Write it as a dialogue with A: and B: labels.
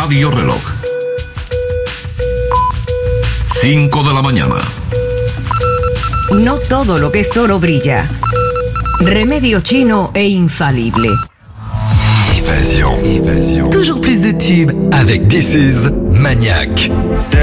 A: Radio Reloj. 5 de la mañana.
B: No todo lo que es oro brilla. Remedio chino e infalible.
C: Évasion. Toujours plus de tubes avec This Is Maniac.